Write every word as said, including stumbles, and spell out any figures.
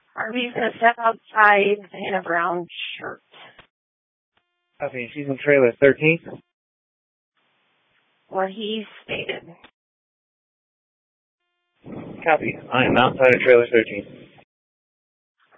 Harvey's gonna step outside in a brown shirt. Copy. She's in trailer thirteen. What he stated. Copy. I am outside of trailer thirteen.